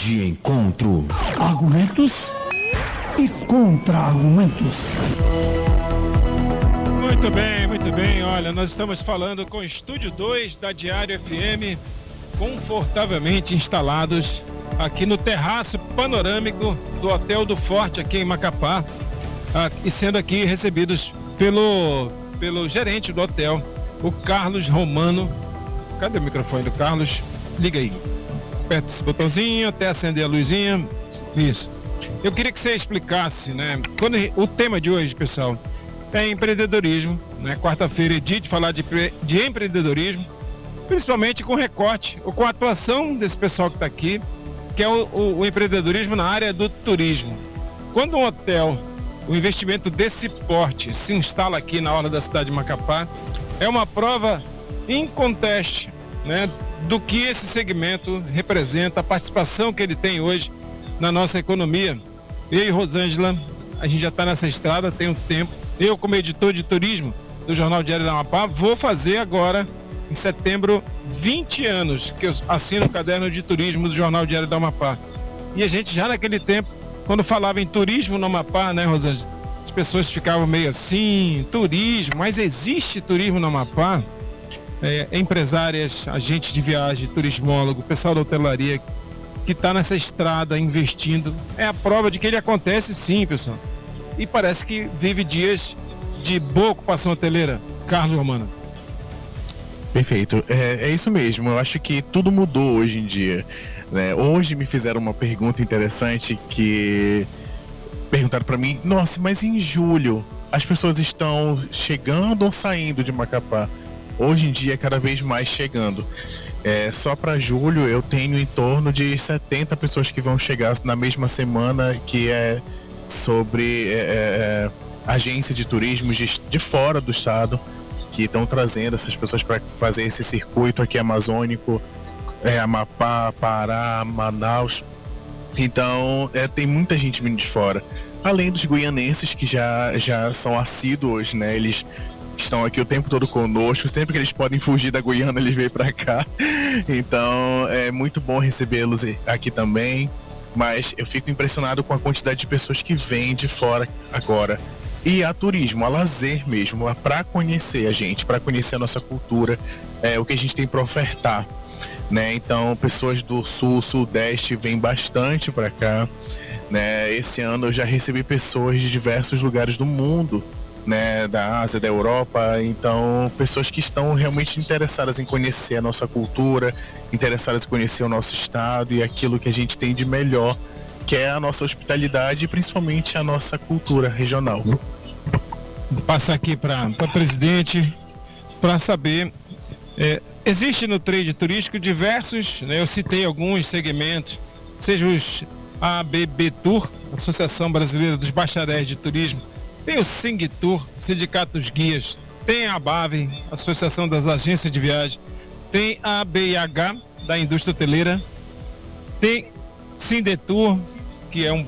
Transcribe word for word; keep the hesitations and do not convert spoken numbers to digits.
de encontro. Argumentos e contra-argumentos. Muito bem, muito bem. Olha, nós estamos falando com o Estúdio dois da Diário F M, confortavelmente instalados aqui no terraço panorâmico do Hotel do Forte, aqui em Macapá, ah, e sendo aqui recebidos pelo, pelo gerente do hotel, o Carlos Romano. Cadê o microfone do Carlos? Liga aí. Aperta esse botãozinho até acender a luzinha. Isso. Eu queria que você explicasse, né? Quando, o tema de hoje, pessoal, é empreendedorismo, né? Quarta-feira é dia de falar de, de empreendedorismo, principalmente com recorte ou com a atuação desse pessoal que está aqui, que é o, o, o empreendedorismo na área do turismo. Quando um hotel, um investimento desse porte se instala aqui na orla da cidade de Macapá, é uma prova inconteste, né, do que esse segmento representa, a participação que ele tem hoje na nossa economia. Eu e Rosângela, a gente já está nessa estrada tem um tempo. Eu, como editor de turismo do Jornal Diário da Amapá, vou fazer agora, em setembro, vinte anos que eu assino o caderno de turismo do Jornal Diário da Amapá. E a gente já naquele tempo, quando falava em turismo no Amapá, né, Rosângela? As pessoas ficavam meio assim, turismo, mas existe turismo no Amapá? É, empresárias, agentes de viagem, turismólogo, pessoal da hotelaria que está nessa estrada investindo, é a prova de que ele acontece sim, pessoal. E parece que vive dias de boa ocupação hoteleira. Carlos Romano. Perfeito, é, é isso mesmo, eu acho que tudo mudou hoje em dia, né? Hoje me fizeram uma pergunta interessante que perguntaram para mim, nossa, mas em julho as pessoas estão chegando ou saindo de Macapá? Hoje em dia, cada vez mais chegando. É, só para julho eu tenho em torno de setenta pessoas que vão chegar na mesma semana, que é sobre é, é, agência de turismo de, de fora do estado, que estão trazendo essas pessoas para fazer esse circuito aqui amazônico, é, Amapá, Pará, Manaus. Então é, tem muita gente vindo de fora. Além dos guianenses que já, já são assíduos, né? Eles estão aqui o tempo todo conosco, sempre que eles podem fugir da Guiana, eles vêm para cá. Então é muito bom recebê-los aqui também, mas eu fico impressionado com a quantidade de pessoas que vêm de fora agora. E a turismo, a lazer mesmo, para conhecer a gente, para conhecer a nossa cultura, é, o que a gente tem para ofertar, né? Então pessoas do sul, sudeste vêm bastante para cá, né? Esse ano eu já recebi pessoas de diversos lugares do mundo, né, da Ásia, da Europa, então pessoas que estão realmente interessadas em conhecer a nossa cultura, interessadas em conhecer o nosso estado e aquilo que a gente tem de melhor, que é a nossa hospitalidade e principalmente a nossa cultura regional. Vou passar aqui para o presidente para saber, é, existe no trade turístico diversos, né, eu citei alguns segmentos, seja os A B B Tour, Associação Brasileira dos Bacharéis de Turismo, tem o Sing Tour, Sindicato dos Guias, tem a ABAV, Associação das Agências de Viagem, tem a A B I H, da Indústria Hoteleira, tem Sindetur, que é um